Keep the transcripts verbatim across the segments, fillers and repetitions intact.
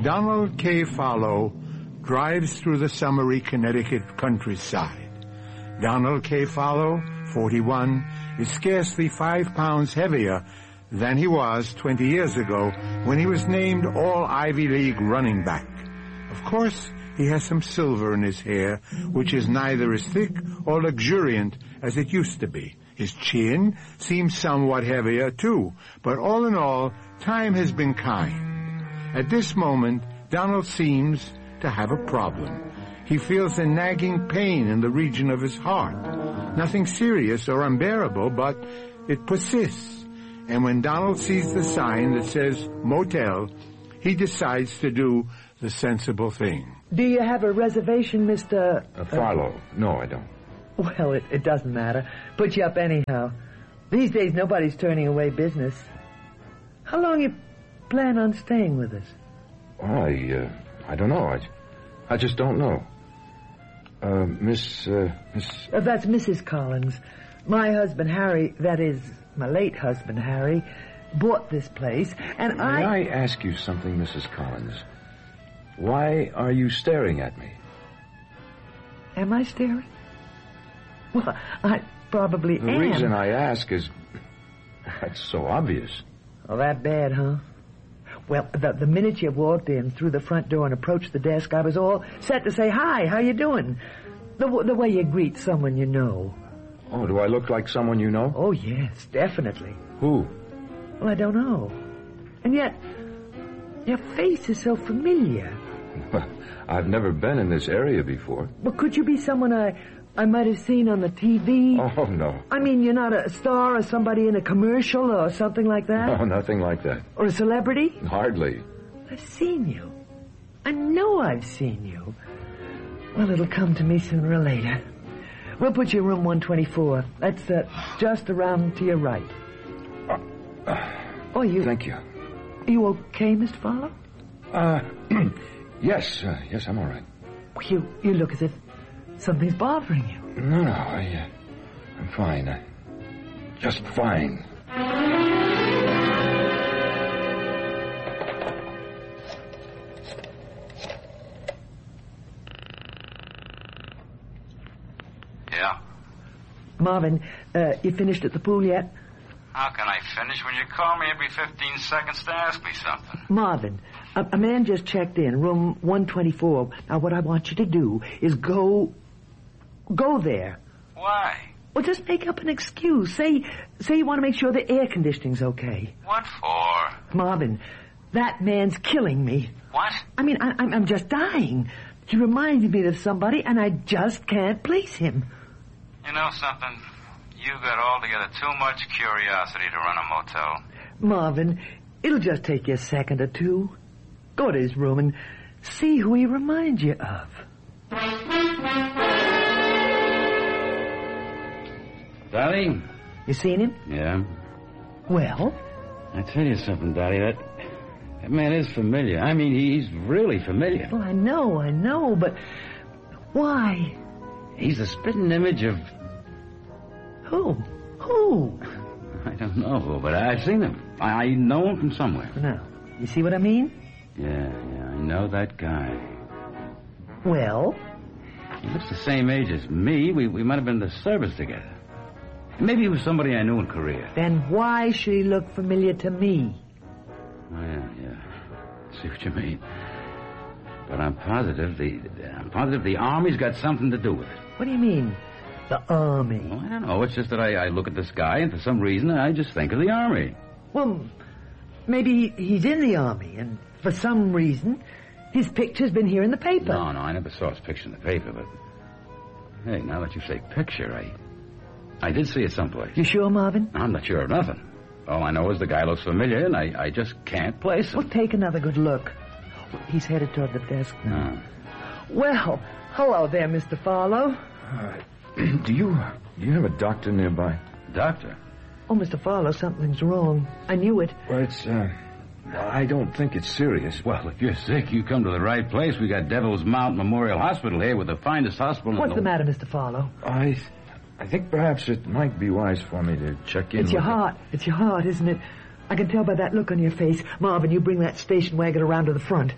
Donald K. Farlow drives through the summery Connecticut countryside. Donald K. Farlow, forty-one, is scarcely five pounds heavier than he was twenty years ago when he was named All-Ivy League running back. Of course, he has some silver in his hair, which is neither as thick or luxuriant as it used to be. His chin seems somewhat heavier, too, but all in all, time has been kind. At this moment, Donald seems to have a problem. He feels a nagging pain in the region of his heart. Nothing serious or unbearable, but it persists. And when Donald sees the sign that says motel, he decides to do the sensible thing. Do you have a reservation, Mister Uh, Farlow. Uh, no, I don't. Well, it, it doesn't matter. Put you up anyhow. These days, nobody's turning away business. How long you plan on staying with us? Oh, I, uh, I don't know. I, I just don't know. Uh, Miss, uh, Miss... Uh, that's Missus Collins. My husband, Harry, that is, my late husband, Harry, bought this place, and May I... I ask you something, Missus Collins? Why are you staring at me? Am I staring? Well, I probably the am. The reason I ask is... That's so obvious. Oh, that bad, huh? Well, the, the minute you walked in through the front door and approached the desk, I was all set to say, hi, how you doing? The, the way you greet someone you know. Oh, do I look like someone you know? Oh, yes, definitely. Who? Well, I don't know. And yet, your face is so familiar. Well, I've never been in this area before. Well, could you be someone I... I might have seen on the T V. Oh, no. I mean, you're not a star or somebody in a commercial or something like that? No, nothing like that. Or a celebrity? Hardly. I've seen you. I know I've seen you. Well, it'll come to me sooner or later. We'll put you in room one twenty-four. That's uh, just around to your right. Uh, uh, oh, you... Thank you. Are you okay, Mister Farlow? Uh, yes. Uh, yes, I'm all right. You, you look as if... something's bothering you. No, no, I, uh, I'm fine. Uh, just fine. Yeah? Marvin, uh, you finished at the pool yet? How can I finish when you call me every fifteen seconds to ask me something? Marvin, a, a man just checked in, room one twenty-four. Now, what I want you to do is go... Go there. Why? Well, just make up an excuse. Say say you want to make sure the air conditioning's okay. What for? Marvin, that man's killing me. What? I mean, I, I'm, I'm just dying. He reminds me of somebody, and I just can't place him. You know something? You got altogether too much curiosity to run a motel. Marvin, it'll just take you a second or two. Go to his room and see who he reminds you of. Daddy? You seen him? Yeah. Well? I tell you something, Daddy, that, that man is familiar. I mean, he's really familiar. Well, I know, I know, but why? He's the spitting image of... Who? Who? I don't know who, but I've seen him. I, I know him from somewhere. Now, you see what I mean? Yeah, yeah, I know that guy. Well? He looks the same age as me. We, we might have been in the service together. Maybe he was somebody I knew in Korea. Then why should he look familiar to me? Oh, yeah, yeah. See what you mean. But I'm positive the I'm positive the Army's got something to do with it. What do you mean, the Army? Well, I don't know. It's just that I, I look at this guy, and for some reason, I just think of the Army. Well, maybe he's in the Army, and for some reason, his picture's been here in the paper. No, no, I never saw his picture in the paper, but... Hey, now that you say picture, I... I did see it someplace. You sure, Marvin? I'm not sure of nothing. All I know is the guy looks familiar, and I, I just can't place him. Well, take another good look. He's headed toward the desk now. Oh. Well, hello there, Mister Farlow. Uh, do you do you have a doctor nearby? Doctor? Oh, Mister Farlow, something's wrong. I knew it. Well, it's, uh... I don't think it's serious. Well, if you're sick, you come to the right place. We got Devil's Mount Memorial Hospital here with the finest hospital What's in the the... matter, Mister Farlow? I... I think perhaps it might be wise for me to check in It's your with heart. It's your heart, isn't it? I can tell by that look on your face. Marvin, you bring that station wagon around to the front.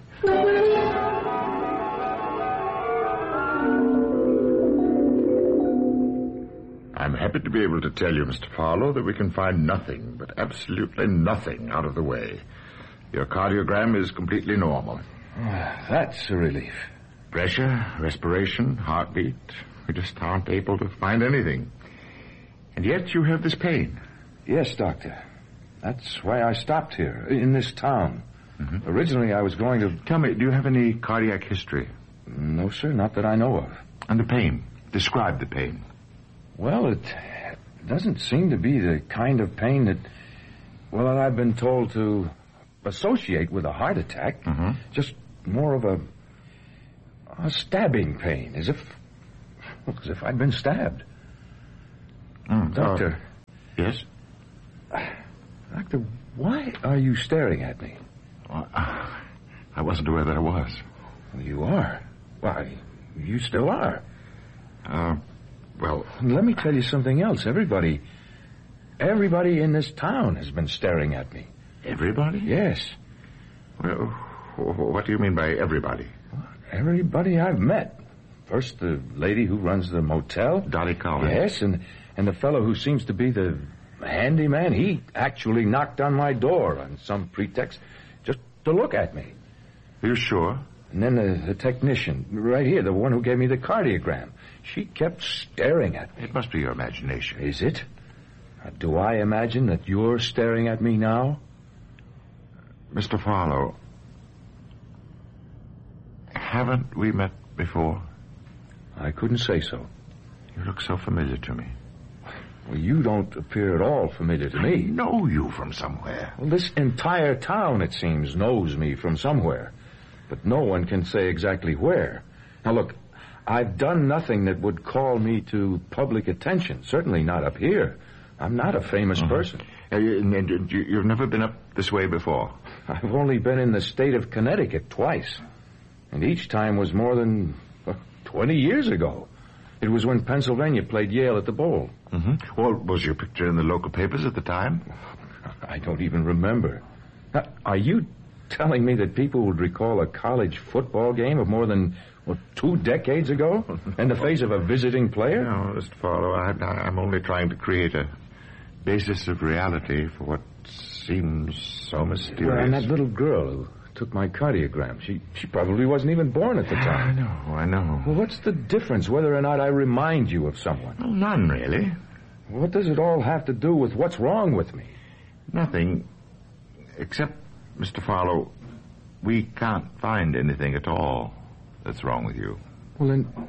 I'm happy to be able to tell you, Mister Farlow, that we can find nothing, but absolutely nothing out of the way. Your cardiogram is completely normal. Oh, that's a relief. Pressure, respiration, heartbeat. We just aren't able to find anything. And yet you have this pain. Yes, Doctor. That's why I stopped here, in this town. Mm-hmm. Originally, I was going to... Tell me, do you have any cardiac history? No, sir, not that I know of. And the pain? Describe the pain. Well, it doesn't seem to be the kind of pain that, well, that I've been told to associate with a heart attack. Mm-hmm. Just more of a, a stabbing pain, as if, as if I'd been stabbed. Mm, Doctor. Uh, yes? Doctor, why are you staring at me? Well, uh, I wasn't aware that I was. Well, you are. Why, you still are. Uh, well... Let me tell you something else. Everybody, everybody in this town has been staring at me. Everybody? Yes. Well, what do you mean by everybody? Everybody I've met. First, the lady who runs the motel. Dottie Collins. Yes, and, and the fellow who seems to be the handyman. He actually knocked on my door on some pretext just to look at me. Are you sure? And then the, the technician, right here, the one who gave me the cardiogram. She kept staring at me. It must be your imagination. Is it? Uh, do I imagine that you're staring at me now? Mister Farlow, haven't we met before? I couldn't say so. You look so familiar to me. Well, you don't appear at all familiar to me. I know you from somewhere. Well, this entire town, it seems, knows me from somewhere. But no one can say exactly where. Now, look, I've done nothing that would call me to public attention. Certainly not up here. I'm not a famous uh-huh. person. Uh, you, and you, you've never been up this way before? I've only been in the state of Connecticut twice. And each time was more than uh, twenty years ago. It was when Pennsylvania played Yale at the Bowl. Mm-hmm. Well, was your picture in the local papers at the time? I don't even remember. Now, are you telling me that people would recall a college football game of more than, what, two decades ago in the face of a visiting player? No, Mister Farlow, I, I'm only trying to create a basis of reality for what seems so mysterious. Well, and that little girl who took my cardiogram, she, she probably wasn't even born at the time. I know, I know. Well, what's the difference whether or not I remind you of someone? Well, none, really. What does it all have to do with what's wrong with me? Nothing, except, Mister Farlow, we can't find anything at all that's wrong with you. Well, then,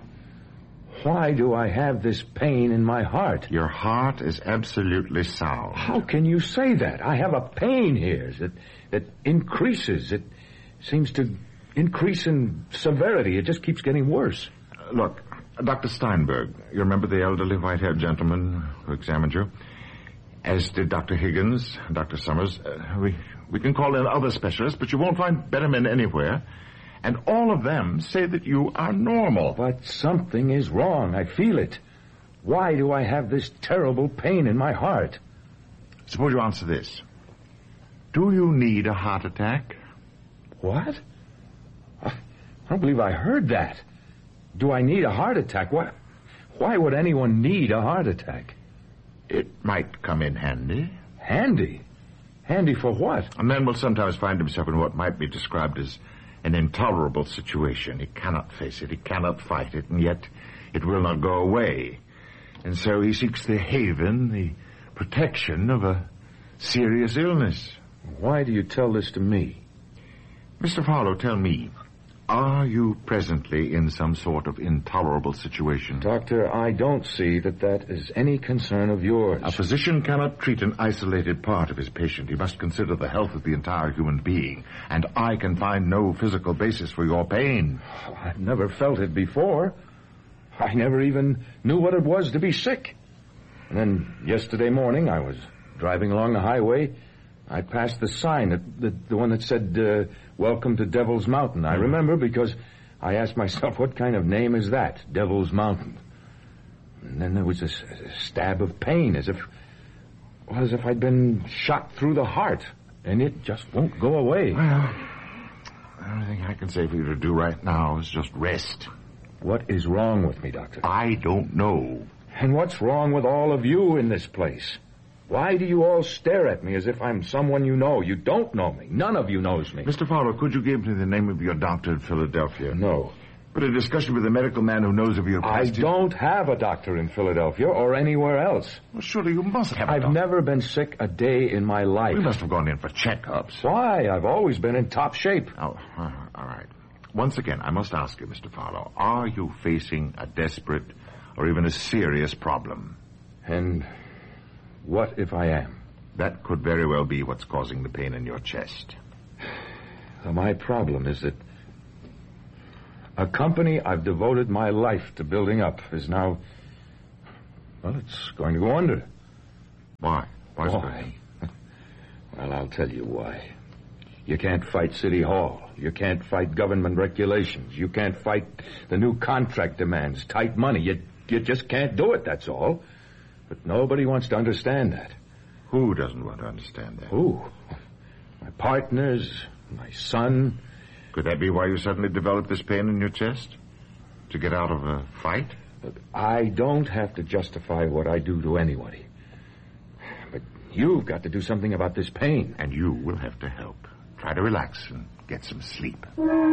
why do I have this pain in my heart? Your heart is absolutely sound. How can you say that? I have a pain here that, that increases. It seems to increase in severity. It just keeps getting worse. Uh, look, Doctor Steinberg, you remember the elderly white-haired gentleman who examined you? As did Doctor Higgins, Doctor Summers. Uh, we, we can call in other specialists, but you won't find better men anywhere. And all of them say that you are normal. But something is wrong. I feel it. Why do I have this terrible pain in my heart? Suppose you answer this. Do you need a heart attack? What? I don't believe I heard that. Do I need a heart attack? Why, why would anyone need a heart attack? It might come in handy. Handy? Handy for what? A man will sometimes find himself in what might be described as an intolerable situation. He cannot face it, he cannot fight it, and yet it will not go away. And so he seeks the haven, the protection of a serious illness. Why do you tell this to me? Mister Farlow, tell me, are you presently in some sort of intolerable situation? Doctor, I don't see that that is any concern of yours. A physician cannot treat an isolated part of his patient. He must consider the health of the entire human being. And I can find no physical basis for your pain. Oh, I've never felt it before. I never even knew what it was to be sick. And then yesterday morning, I was driving along the highway. I passed the sign, that, the, the one that said, uh, welcome to Devil's Mountain. I remember because I asked myself, what kind of name is that, Devil's Mountain? And then there was a, a stab of pain, as if, well, as if I'd been shot through the heart, and it just won't go away. Well, the only thing I can say for you to do right now is just rest. What is wrong with me, Doctor? I don't know. And what's wrong with all of you in this place? Why do you all stare at me as if I'm someone you know? You don't know me. None of you knows me. Mister Fowler, could you give me the name of your doctor in Philadelphia? No. But a discussion with a medical man who knows of your I past... don't have a doctor in Philadelphia or anywhere else. Well, surely you must have a I've doctor. never been sick a day in my life. We must have gone in for checkups. Why? I've always been in top shape. Oh, uh, all right. Once again, I must ask you, Mister Fowler, are you facing a desperate or even a serious problem? And what if I am? That could very well be what's causing the pain in your chest. Well, my problem is that a company I've devoted my life to building up is now, well, it's going to go under. Why? Why? is Why? Well, I'll tell you why. You can't fight City Hall. You can't fight government regulations. You can't fight the new contract demands, tight money. You, you just can't do it, that's all. But nobody wants to understand that. Who doesn't want to understand that? Who? My partners, my son. Could that be why you suddenly developed this pain in your chest? To get out of a fight? But I don't have to justify what I do to anybody. But you've got to do something about this pain. And you will have to help. Try to relax and get some sleep.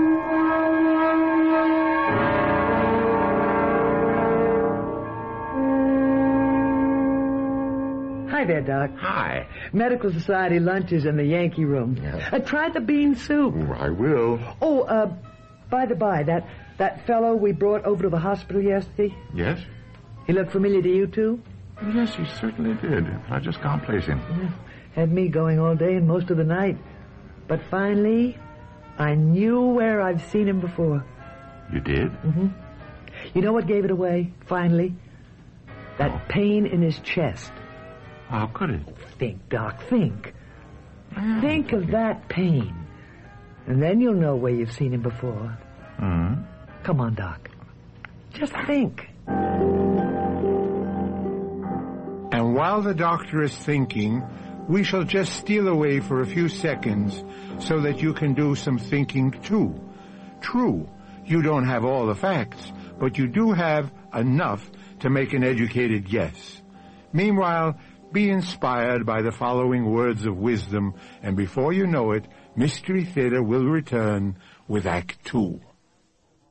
Hi there, Doc. Hi. Medical Society lunch is in the Yankee room. Yeah. I tried the bean soup. Oh, I will. Oh, uh, by the by, that, that fellow we brought over to the hospital yesterday, Yes? he looked familiar to you, too? Yes, he certainly did. I just can't place him. Had me going all day and most of the night. But finally, I knew where I've seen him before. You did? Mm-hmm. You know what gave it away, finally? That pain in his chest. How could it? Think, Doc, think. Think of that pain. And then you'll know where you've seen him before. Mm-hmm. Come on, Doc. Just think. And while the doctor is thinking, we shall just steal away for a few seconds so that you can do some thinking too. True, you don't have all the facts, but you do have enough to make an educated guess. Meanwhile, be inspired by the following words of wisdom, and before you know it, Mystery Theater will return with Act Two.